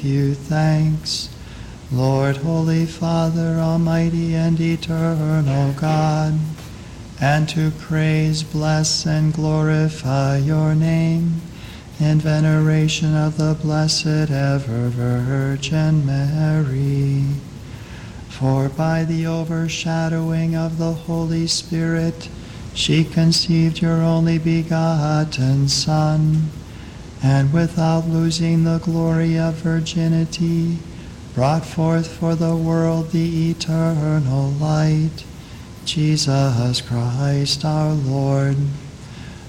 you thanks. Lord, Holy Father, Almighty and Eternal God, and to praise, bless, and glorify your name, in veneration of the Blessed Ever Virgin Mary. For by the overshadowing of the Holy Spirit, she conceived your only begotten Son, and without losing the glory of virginity, brought forth for the world the eternal light, Jesus Christ our Lord.